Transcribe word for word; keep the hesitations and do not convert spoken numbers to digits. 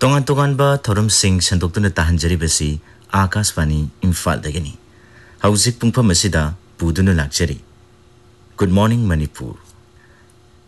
तोंगान तोंगानबा थौरमसिंग संदोक्तुना ताहंजरिबसी Akashvani इम्फालदगिनी हौजिक पुंफम असिदा पुदुना लाक्चरी। Good morning Manipur.